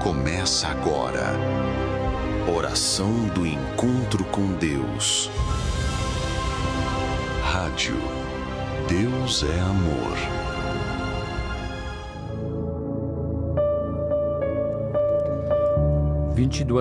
Começa agora. Oração do encontro com Deus. Rádio Deus é Amor. Às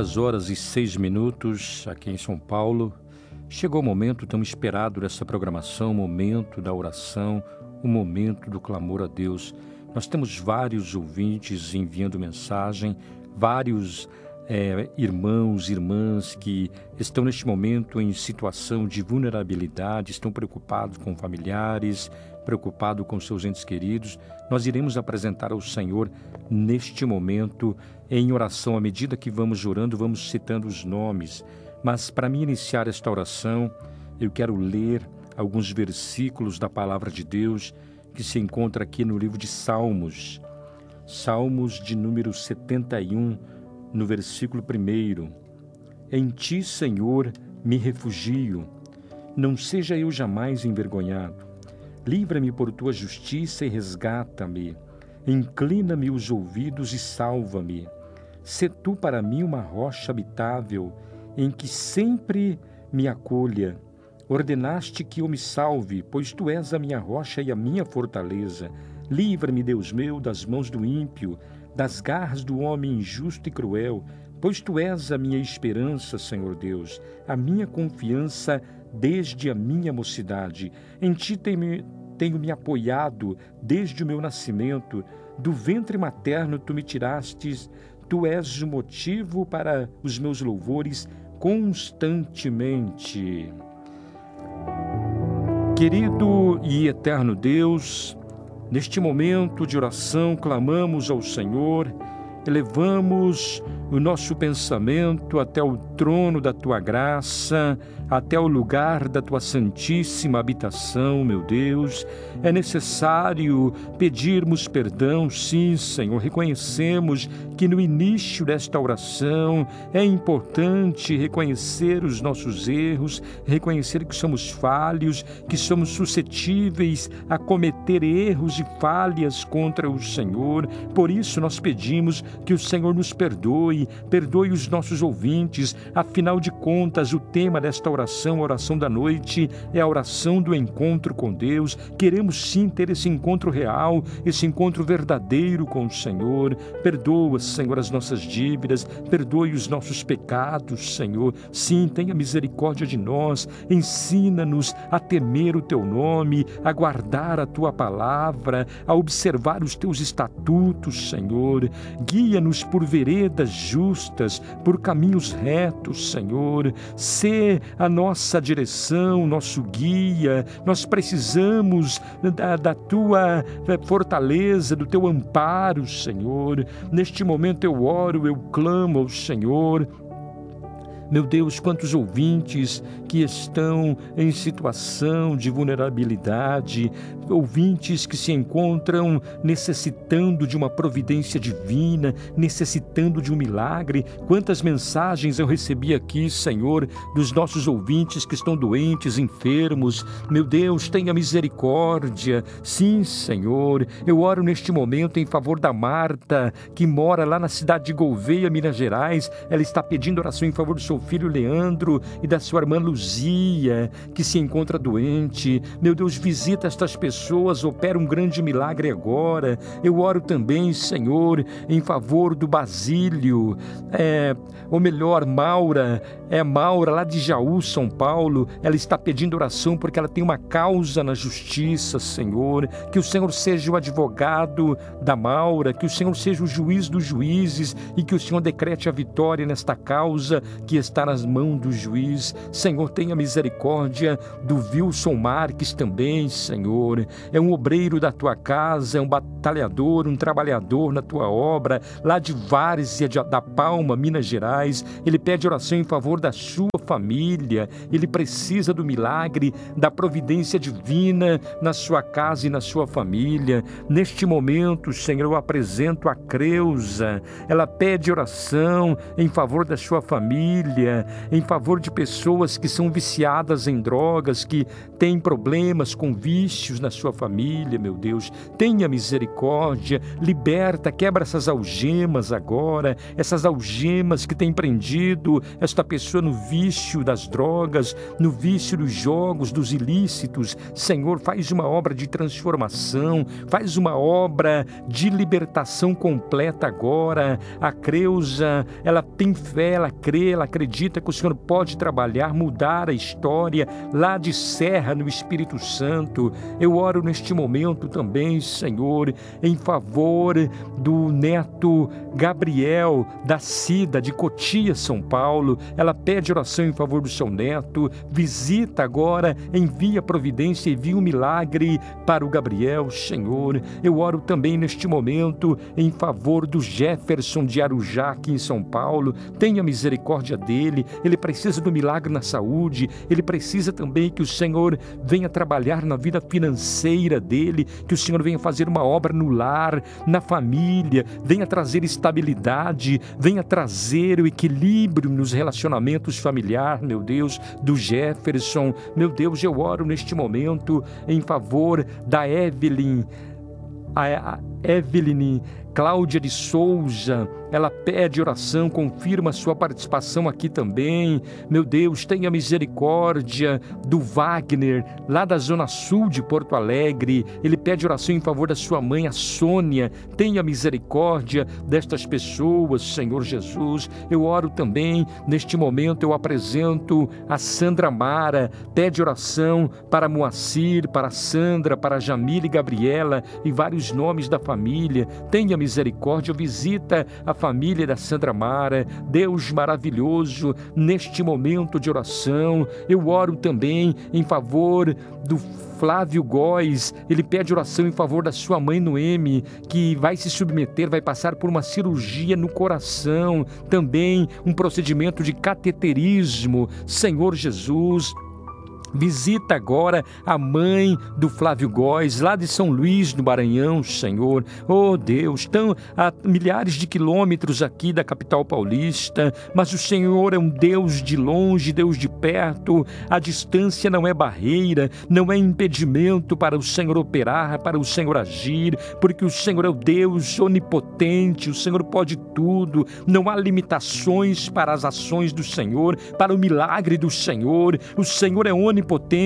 22h06 aqui em São Paulo. Chegou o momento tão esperado dessa programação, o momento da oração, o momento do clamor a Deus. Nós temos vários ouvintes enviando mensagem, vários irmãos, irmãs que estão neste momento em situação de vulnerabilidade, estão preocupados com familiares, preocupados com seus entes queridos. Nós iremos apresentar ao Senhor neste momento em oração. À medida que vamos orando, vamos citando os nomes. Mas para mim iniciar esta oração, eu quero ler alguns versículos da Palavra de Deus que se encontra aqui no livro de Salmos. Salmos de número 71, no versículo 1. Em ti, Senhor, me refugio. Não seja eu jamais envergonhado. Livra-me por tua justiça e resgata-me. Inclina-me os ouvidos e salva-me. Sê tu para mim uma rocha habitável, em que sempre me acolha. Ordenaste que eu me salve, pois tu és a minha rocha e a minha fortaleza. Livra-me, Deus meu, das mãos do ímpio, das garras do homem injusto e cruel, pois tu és a minha esperança, Senhor Deus, a minha confiança desde a minha mocidade. Em ti tenho me apoiado desde o meu nascimento. Do ventre materno tu me tirastes. Tu és o motivo para os meus louvores constantemente. Querido e eterno Deus, neste momento de oração, clamamos ao Senhor, elevamos o nosso pensamento até o trono da Tua graça, até o lugar da Tua santíssima habitação, meu Deus. É necessário pedirmos perdão, sim, Senhor. Reconhecemos que no início desta oração é importante reconhecer os nossos erros, reconhecer que somos falhos, que somos suscetíveis a cometer erros e falhas contra o Senhor. Por isso nós pedimos que o Senhor nos perdoe os nossos ouvintes. Afinal de contas, o tema desta oração, a oração da noite, é a oração do encontro com Deus. Queremos sim ter esse encontro real, esse encontro verdadeiro com o Senhor. Perdoa, Senhor, as nossas dívidas, perdoe os nossos pecados, Senhor. Sim, tenha misericórdia de nós, ensina-nos a temer o Teu nome, a guardar a Tua palavra, a observar os Teus estatutos, Senhor. Guia-nos por veredas justas, por caminhos retos, Senhor. Sê a nossa direção, nosso guia. Nós precisamos da Tua fortaleza, do Teu amparo, Senhor. Neste momento eu oro, eu clamo ao Senhor. Meu Deus, quantos ouvintes que estão em situação de vulnerabilidade, ouvintes que se encontram necessitando de uma providência divina, necessitando de um milagre. Quantas mensagens eu recebi aqui, Senhor, dos nossos ouvintes que estão doentes, enfermos. Meu Deus, tenha misericórdia. Sim, Senhor, eu oro neste momento em favor da Marta, que mora lá na cidade de Gouveia, Minas Gerais. Ela está pedindo oração em favor do seu filho Leandro e da sua irmã Luzia, que se encontra doente. Meu Deus, visita estas pessoas, opera um grande milagre agora. Eu oro também, Senhor, em favor do Basílio, ou melhor, Maura, lá de Jaú, São Paulo. Ela está pedindo oração porque ela tem uma causa na justiça, Senhor. Que o Senhor seja o advogado da Maura, que o Senhor seja o juiz dos juízes e que o Senhor decrete a vitória nesta causa que está nas mãos do juiz. Senhor, tenha misericórdia do Wilson Marques também, Senhor. É um obreiro da Tua casa, é um batalhador, um trabalhador na Tua obra, lá de Várzea da Palma, Minas Gerais. Ele pede oração em favor da sua família. Ele precisa do milagre, da providência divina na sua casa e na sua família. Neste momento, Senhor, eu apresento a Creuza. Ela pede oração em favor da sua família, em favor de pessoas que são viciadas em drogas, que têm problemas com vícios na sua família, meu Deus. Tenha misericórdia, liberta, quebra essas algemas agora, essas algemas que têm prendido esta pessoa no vício das drogas, no vício dos jogos, dos ilícitos. Senhor, faz uma obra de transformação, faz uma obra de libertação completa agora. A Creuza, ela tem fé, ela crê, ela acredita que o Senhor pode trabalhar, mudar a história lá de Serra, no Espírito Santo. Eu oro neste momento também, Senhor, em favor do neto Gabriel, da Cida, de Cotia, São Paulo. Ela pede oração em favor do seu neto. Visita agora, envia providência, envia um milagre para o Gabriel, Senhor. Eu oro também neste momento em favor do Jefferson de Arujá, aqui em São Paulo. Tenha misericórdia dele. Ele precisa do milagre na saúde. Ele precisa também que o Senhor venha trabalhar na vida financeira dele, que o Senhor venha fazer uma obra no lar, na família, venha trazer estabilidade, venha trazer o equilíbrio nos relacionamentos familiares, meu Deus, do Jefferson. Meu Deus, eu oro neste momento em favor da Evelyn, a Evelyn Cláudia de Souza. Ela pede oração, confirma sua participação aqui também. Meu Deus, tenha misericórdia do Wagner, lá da Zona Sul de Porto Alegre. Ele pede oração em favor da sua mãe, a Sônia. Tenha misericórdia destas pessoas, Senhor Jesus. Eu oro também, neste momento eu apresento a Sandra Mara. Pede oração para Moacir, para Sandra, para Jamile e Gabriela e vários nomes da família. Tenha misericórdia, visita a família da Sandra Mara. Deus maravilhoso, neste momento de oração, eu oro também em favor do Flávio Góes. Ele pede oração em favor da sua mãe Noemi, que vai se submeter, vai passar por uma cirurgia no coração, também um procedimento de cateterismo. Senhor Jesus, visita agora a mãe do Flávio Góes, lá de São Luís, no Maranhão, Senhor. Oh Deus, estão a milhares de quilômetros aqui da capital paulista, mas o Senhor é um Deus de longe, Deus de perto. A distância não é barreira, não é impedimento para o Senhor operar, para o Senhor agir, porque o Senhor é o Deus onipotente, o Senhor pode tudo. Não há limitações para as ações do Senhor, para o milagre do Senhor. O Senhor é onipotente.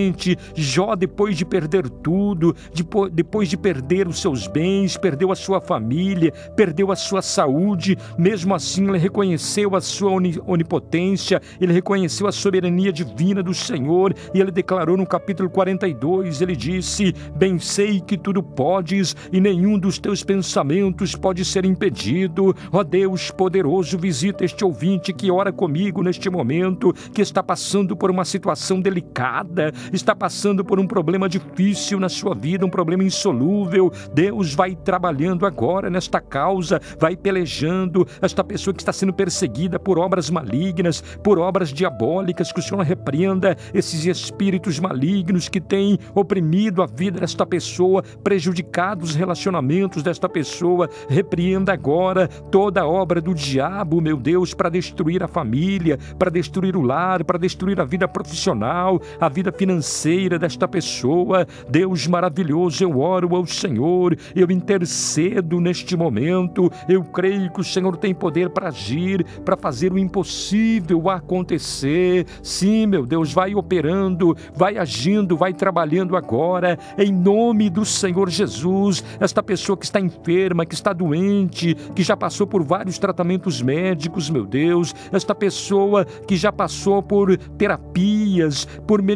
Jó, depois de perder tudo, depois de perder os seus bens, perdeu a sua família, perdeu a sua saúde, mesmo assim ele reconheceu a sua onipotência, ele reconheceu a soberania divina do Senhor, e ele declarou no capítulo 42, ele disse: bem sei que tudo podes e nenhum dos teus pensamentos pode ser impedido. Ó Deus poderoso, visita este ouvinte que ora comigo neste momento, que está passando por uma situação delicada, está passando por um problema difícil na sua vida, um problema insolúvel. Deus vai trabalhando agora nesta causa, vai pelejando esta pessoa que está sendo perseguida por obras malignas, por obras diabólicas. Que o Senhor repreenda esses espíritos malignos que têm oprimido a vida desta pessoa, prejudicado os relacionamentos desta pessoa. Repreenda agora toda a obra do diabo, meu Deus, para destruir a família, para destruir o lar, para destruir a vida profissional, a vida financeira desta pessoa. Deus maravilhoso, eu oro ao Senhor, eu intercedo neste momento. Eu creio que o Senhor tem poder para agir, para fazer o impossível acontecer. Sim, meu Deus, vai operando, vai agindo, vai trabalhando agora, em nome do Senhor Jesus. Esta pessoa que está enferma, que está doente, que já passou por vários tratamentos médicos, meu Deus, esta pessoa que já passou por terapias, por medicações,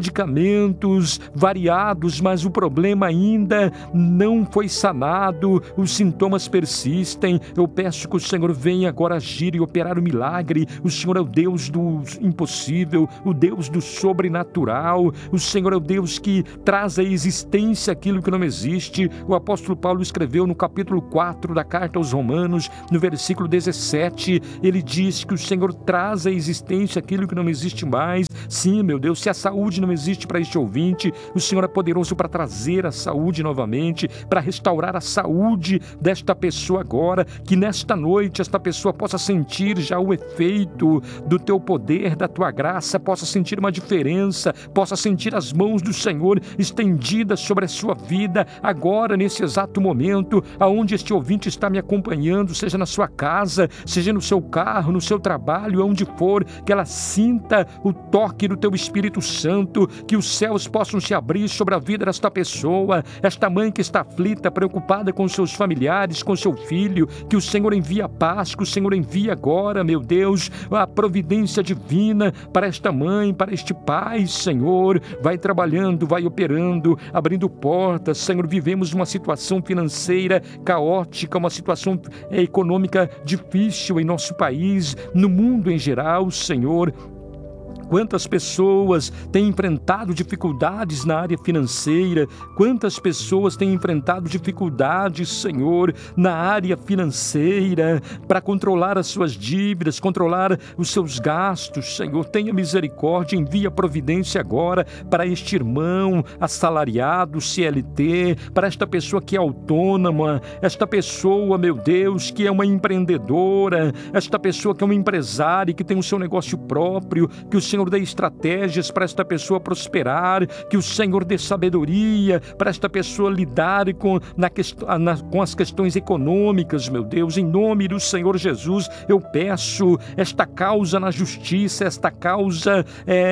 medicamentos variados, mas o problema ainda não foi sanado, os sintomas persistem. Eu peço que o Senhor venha agora agir e operar o milagre. O Senhor é o Deus do impossível, o Deus do sobrenatural. O Senhor é o Deus que traz à existência aquilo que não existe. O apóstolo Paulo escreveu no capítulo 4 da carta aos Romanos, no versículo 17, ele diz que o Senhor traz à existência aquilo que não existe mais. Sim, meu Deus, se a saúde não existe para este ouvinte, o Senhor é poderoso para trazer a saúde novamente, para restaurar a saúde desta pessoa agora, que nesta noite esta pessoa possa sentir já o efeito do teu poder, da tua graça, possa sentir uma diferença, possa sentir as mãos do Senhor estendidas sobre a sua vida agora, nesse exato momento, aonde este ouvinte está me acompanhando, seja na sua casa, seja no seu carro, no seu trabalho, onde for, que ela sinta o toque do teu Espírito Santo, que os céus possam se abrir sobre a vida desta pessoa, esta mãe que está aflita, preocupada com seus familiares, com seu filho, que o Senhor envie a paz, que o Senhor envie agora, meu Deus, a providência divina para esta mãe, para este pai, Senhor, vai trabalhando, vai operando, abrindo portas. Senhor, vivemos uma situação financeira caótica, uma situação econômica difícil em nosso país, no mundo em geral, Senhor. Quantas pessoas têm enfrentado dificuldades na área financeira, quantas pessoas têm enfrentado dificuldades, Senhor, na área financeira, para controlar as suas dívidas, controlar os seus gastos, Senhor. Tenha misericórdia, envia providência agora para este irmão assalariado, CLT, para esta pessoa que é autônoma, esta pessoa, meu Deus, que é uma empreendedora, esta pessoa que é uma empresária, que tem o seu negócio próprio, que o Senhor dê estratégias para esta pessoa prosperar, que o Senhor dê sabedoria para esta pessoa lidar com as questões econômicas, meu Deus. Em nome do Senhor Jesus, eu peço esta causa na justiça, esta causa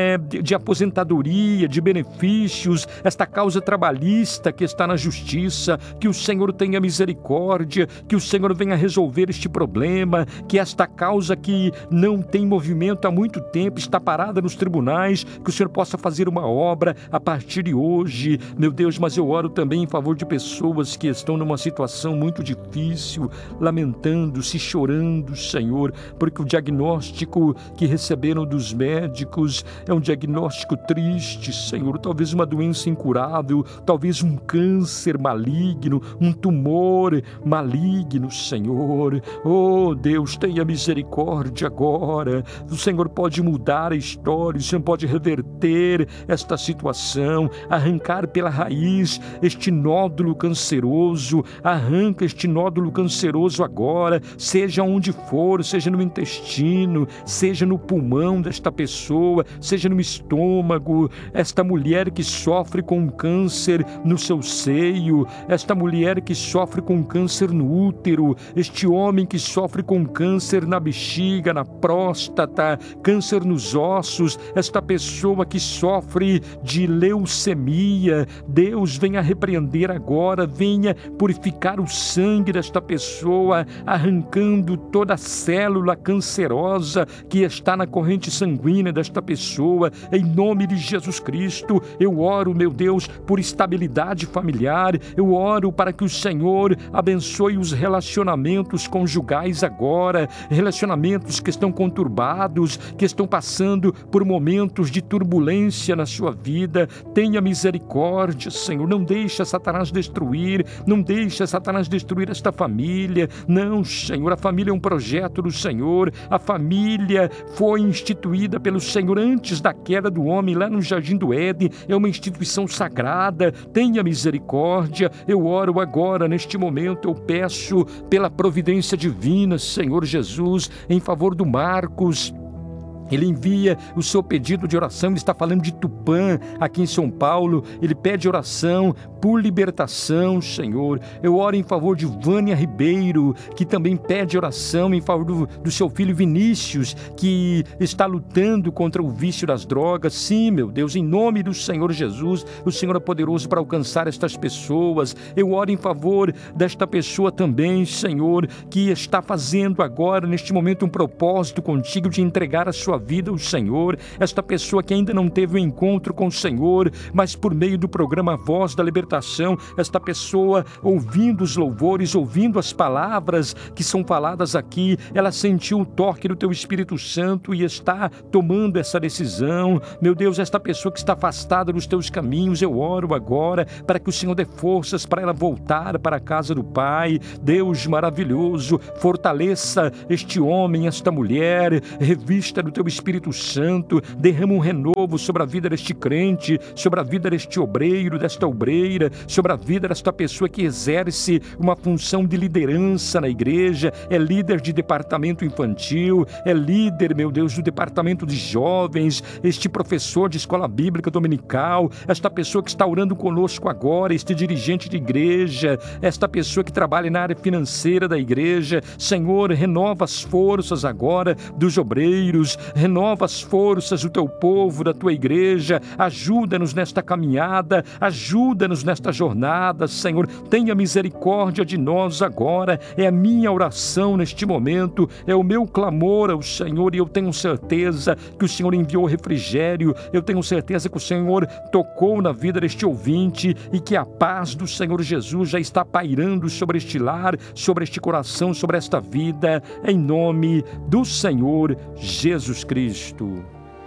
de aposentadoria, de benefícios, esta causa trabalhista que está na justiça, que o Senhor tenha misericórdia, que o Senhor venha resolver este problema, que esta causa que não tem movimento há muito tempo, está parada nos tribunais, que o Senhor possa fazer uma obra a partir de hoje, meu Deus. Mas eu oro também em favor de pessoas que estão numa situação muito difícil, lamentando-se, chorando, Senhor, porque o diagnóstico que receberam dos médicos é um diagnóstico triste, Senhor, talvez uma doença incurável, talvez um câncer maligno, um tumor maligno, Senhor. Oh, Deus, tenha misericórdia agora. O Senhor pode mudar a história, o Senhor pode reverter esta situação, arrancar pela raiz este nódulo canceroso, arranca este nódulo canceroso agora, seja onde for, seja no intestino, seja no pulmão desta pessoa, seja no estômago, esta mulher que sofre com um câncer no seu seio, esta mulher que sofre com câncer no útero, este homem que sofre com câncer na bexiga, na próstata, câncer nos ossos, esta pessoa que sofre de leucemia, Deus, venha repreender agora, venha purificar o sangue desta pessoa, arrancando toda a célula cancerosa que está na corrente sanguínea desta pessoa, em nome de Jesus Cristo. Eu oro, meu Deus, por estabilidade familiar, eu oro para que o Senhor abençoe os relacionamentos conjugais agora, relacionamentos que estão conturbados, que estão passando por momentos de turbulência na sua vida. Tenha misericórdia, Senhor, não deixa Satanás destruir, não deixa Satanás destruir esta família. Não, Senhor, a família é um projeto do Senhor, a família foi instituída pelo Senhor antes da queda do homem, lá no Jardim do Éden, é uma instituição sagrada. Tenha misericórdia, eu oro agora, neste momento, eu peço pela providência divina, Senhor Jesus, em favor do Marcos. Ele envia o seu pedido de oração, ele está falando de Tupã, aqui em São Paulo. Ele pede oração por libertação, Senhor. Eu oro em favor de Vânia Ribeiro, que também pede oração em favor do seu filho Vinícius, que está lutando contra o vício das drogas. Sim, meu Deus, em nome do Senhor Jesus, o Senhor é poderoso para alcançar estas pessoas. Eu oro em favor desta pessoa também, Senhor, que está fazendo agora, neste momento, um propósito contigo de entregar a sua sua vida o Senhor, esta pessoa que ainda não teve um encontro com o Senhor, mas por meio do programa Voz da Libertação, esta pessoa ouvindo os louvores, ouvindo as palavras que são faladas aqui, ela sentiu o toque do Teu Espírito Santo e está tomando essa decisão. Meu Deus, esta pessoa que está afastada dos Teus caminhos, eu oro agora para que o Senhor dê forças para ela voltar para a casa do Pai. Deus maravilhoso, fortaleça este homem, esta mulher, revista do Teu Espírito Santo, derrama um renovo sobre a vida deste crente, sobre a vida deste obreiro, desta obreira, sobre a vida desta pessoa que exerce uma função de liderança na igreja, é líder de departamento infantil, é líder, meu Deus, do departamento de jovens, este professor de escola bíblica dominical, esta pessoa que está orando conosco agora, este dirigente de igreja, esta pessoa que trabalha na área financeira da igreja. Senhor, renova as forças agora dos obreiros, renova as forças do Teu povo, da Tua igreja, ajuda-nos nesta caminhada, ajuda-nos nesta jornada, Senhor, tenha misericórdia de nós agora, é a minha oração neste momento, é o meu clamor ao Senhor, e eu tenho certeza que o Senhor enviou refrigério, eu tenho certeza que o Senhor tocou na vida deste ouvinte e que a paz do Senhor Jesus já está pairando sobre este lar, sobre este coração, sobre esta vida, em nome do Senhor Jesus Cristo.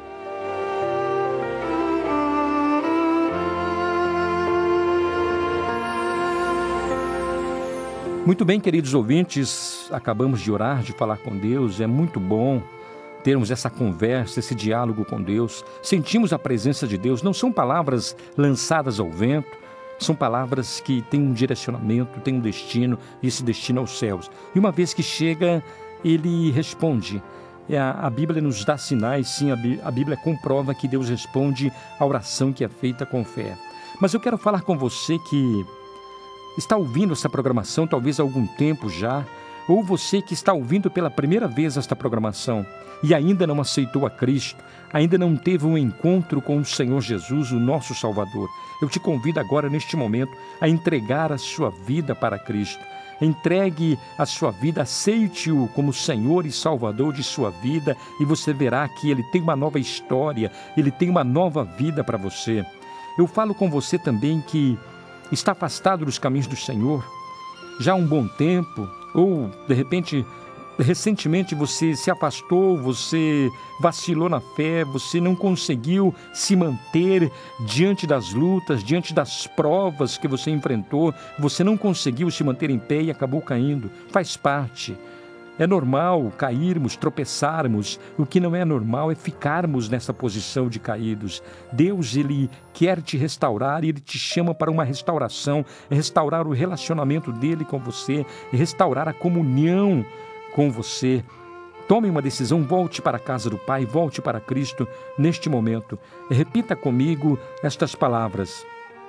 Muito bem, queridos ouvintes, acabamos de orar, de falar com Deus, é muito bom termos essa conversa, esse diálogo com Deus, sentimos a presença de Deus, não são palavras lançadas ao vento, são palavras que têm um direcionamento, têm um destino, e esse destino aos céus. E uma vez que chega, Ele responde. A Bíblia nos dá sinais, sim, a Bíblia comprova que Deus responde à oração que é feita com fé. Mas eu quero falar com você que está ouvindo essa programação talvez há algum tempo já, ou você que está ouvindo pela primeira vez esta programação e ainda não aceitou a Cristo, ainda não teve um encontro com o Senhor Jesus, o nosso Salvador. Eu te convido agora, neste momento, a entregar a sua vida para Cristo. Entregue a sua vida, aceite-o como Senhor e Salvador de sua vida e você verá que Ele tem uma nova história, Ele tem uma nova vida para você. Eu falo com você também que está afastado dos caminhos do Senhor já há um bom tempo, ou de repente, recentemente você se afastou, você vacilou na fé, você não conseguiu se manter diante das lutas, diante das provas que você enfrentou, você não conseguiu se manter em pé e acabou caindo. Faz parte. É normal cairmos, tropeçarmos. O que não é normal é ficarmos nessa posição de caídos. Deus, Ele quer te restaurar e Ele te chama para uma restauração, restaurar o relacionamento dEle com você, restaurar a comunhão com você. Tome uma decisão, volte para a casa do Pai, volte para Cristo neste momento. Repita comigo estas palavras.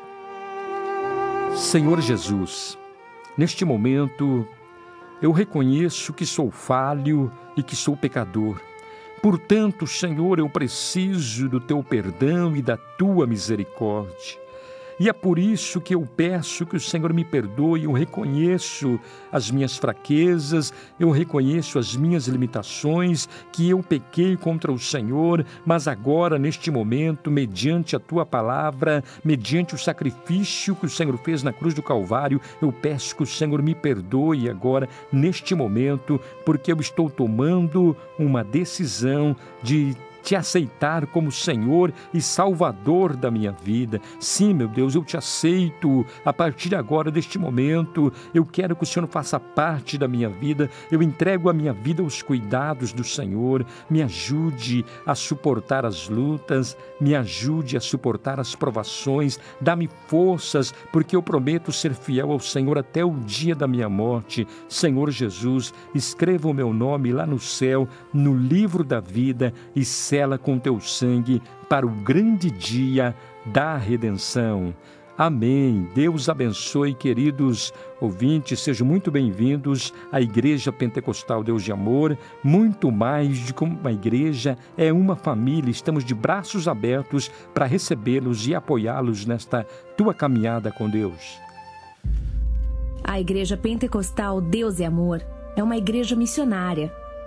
Senhor Jesus, neste momento eu reconheço que sou falho e que sou pecador. Portanto, Senhor, eu preciso do Teu perdão e da Tua misericórdia. E é por isso que eu peço que o Senhor me perdoe. Eu reconheço as minhas fraquezas, eu reconheço as minhas limitações, que eu pequei contra o Senhor, mas agora, neste momento, mediante a Tua palavra, mediante o sacrifício que o Senhor fez na cruz do Calvário, eu peço que o Senhor me perdoe agora, neste momento, porque eu estou tomando uma decisão de Te aceitar como Senhor e Salvador da minha vida. Sim, meu Deus, eu Te aceito. A partir de agora, deste momento, eu quero que o Senhor faça parte da minha vida. Eu entrego a minha vida aos cuidados do Senhor. Me ajude a suportar as lutas, me ajude a suportar as provações. Dá-me forças, porque eu prometo ser fiel ao Senhor até o dia da minha morte. Senhor Jesus, escreva o meu nome lá no céu, no livro da vida, e sela com Teu sangue para o grande dia da redenção. Amém. Deus abençoe, queridos ouvintes, sejam muito bem-vindos à Igreja Pentecostal Deus de Amor. Muito mais de como uma igreja, é uma família. Estamos de braços abertos para recebê-los e apoiá-los nesta tua caminhada com Deus. A Igreja Pentecostal Deus e Amor é uma igreja missionária.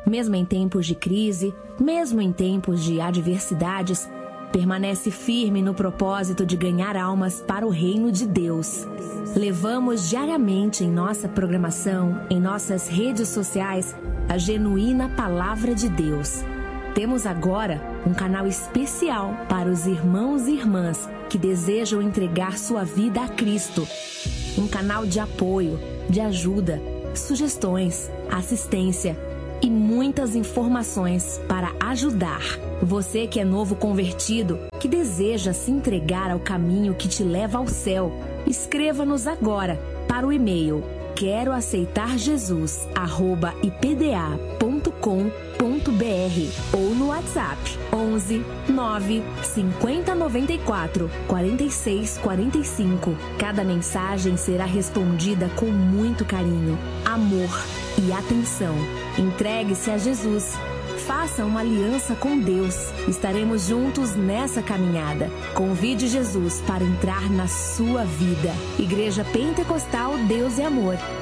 Mesmo em tempos de crise, mesmo em tempos de adversidades, permanece firme no propósito de ganhar almas para o reino de Deus. Levamos diariamente em nossa programação, em nossas redes sociais, a genuína Palavra de Deus. Temos agora um canal especial para os irmãos e irmãs que desejam entregar sua vida a Cristo. Um canal de apoio, de ajuda, sugestões, assistência e muitas informações para ajudar. Você que é novo convertido, que deseja se entregar ao caminho que te leva ao céu, escreva-nos agora para o e-mail queroaceitarjesus@ipda.com.br ou no WhatsApp 11 9 50 94 46 45. Cada mensagem será respondida com muito carinho, amor e atenção. Entregue-se a Jesus. Faça uma aliança com Deus. Estaremos juntos nessa caminhada. Convide Jesus para entrar na sua vida. Igreja Pentecostal Deus é Amor.